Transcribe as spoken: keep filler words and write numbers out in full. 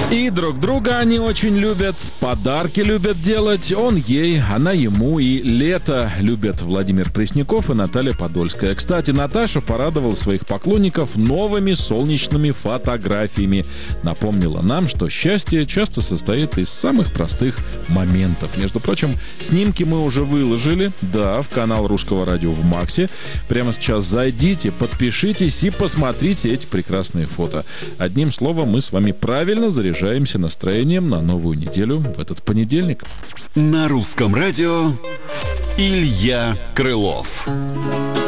И друг друга они очень любят, подарки любят делать, он ей, она ему, и лето любят Владимир Пресняков и Наталья Подольская. Кстати, Наташа порадовала своих поклонников новыми солнечными фотографиями. Напомнила нам, что счастье часто состоит из самых простых моментов. Между прочим, снимки мы уже выложили, да, в канал Русского радио в Максе. Прямо сейчас зайдите, подпишитесь и посмотрите эти прекрасные фото. Одним словом, мы с вами правильно заряжаемся настроением на новую неделю в этот понедельник. На Русском радио Илья Крылов.